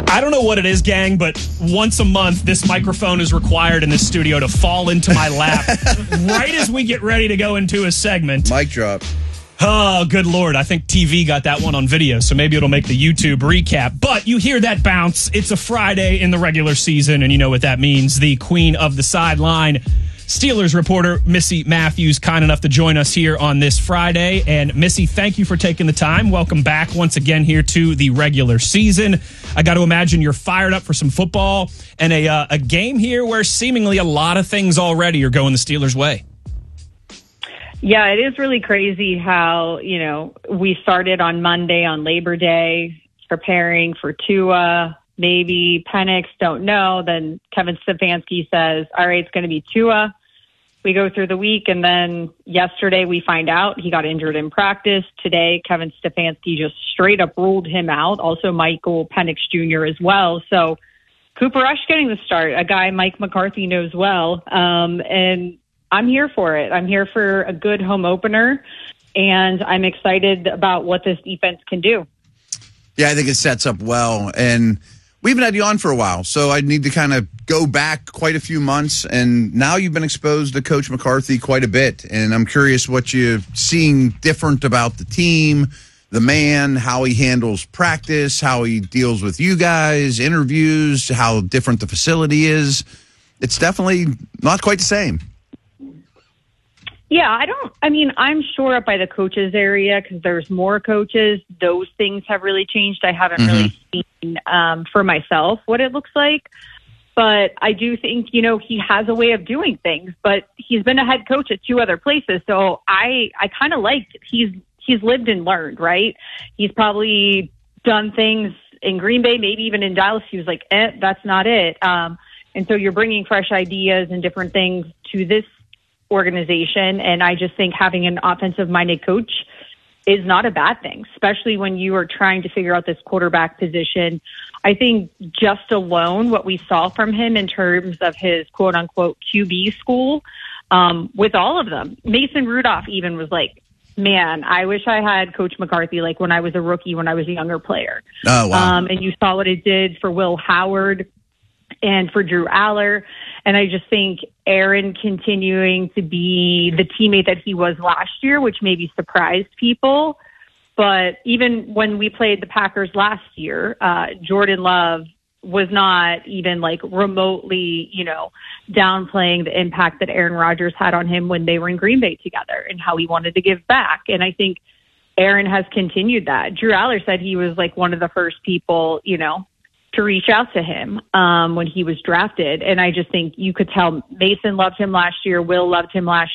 I don't know what it is, gang, but once a month, this microphone is required in this studio to fall into my lap right as we get ready to go into a segment. Mic drop. Oh, good Lord. I think TV got that one on video, so maybe it'll make the YouTube recap. But you hear that bounce. It's a Friday in the regular season, and you know what that means. The queen of the sideline, Steelers reporter Missy Matthews, kind enough to join us here on this Friday. And Missy, thank you for taking the time. Welcome back once again here to the regular season. I got to imagine you're fired up for some football and a game here where seemingly a lot of things already are going the Steelers' way. Yeah, it is really crazy how, we started on Monday on Labor Day preparing for Tua, maybe Penix, don't know. Then Kevin Stefanski says, all right, it's going to be Tua. We go through the week, and then yesterday we find out he got injured in practice. Today, Kevin Stefanski just straight up ruled him out. Also, Michael Penix Jr. as well. So Cooper Rush getting the start, a guy Mike McCarthy knows well. And I'm here for it. I'm here for a good home opener, and I'm excited about what this defense can do. Yeah, I think it sets up well. And we haven't had you on for a while, so I need to kind of go back quite a few months. And now you've been exposed to Coach McCarthy quite a bit. And I'm curious what you're seeing different about the team, the man, how he handles practice, how he deals with you guys, interviews, how different the facility is. It's definitely not quite the same. Yeah, I'm sure up by the coaches area because there's more coaches. Those things have really changed. I haven't really seen for myself what it looks like. But I do think, he has a way of doing things. But he's been a head coach at 2 other places. So I kind of liked he's lived and learned, right? He's probably done things in Green Bay, maybe even in Dallas. He was like, that's not it. And so you're bringing fresh ideas and different things to this organization, and I just think having an offensive-minded coach is not a bad thing, especially when you are trying to figure out this quarterback position. I think just alone what we saw from him in terms of his quote-unquote QB school, with all of them, Mason Rudolph even was like, man, I wish I had Coach McCarthy like when I was a rookie, when I was a younger player. Oh, wow. And you saw what it did for Will Howard and for Drew Aller. And I just think Aaron continuing to be the teammate that he was last year, which maybe surprised people. But even when we played the Packers last year, Jordan Love was not even like remotely, downplaying the impact that Aaron Rodgers had on him when they were in Green Bay together and how he wanted to give back. And I think Aaron has continued that. Drew Aller said he was like one of the first people, to reach out to him when he was drafted. And I just think you could tell Mason loved him last year. Will loved him last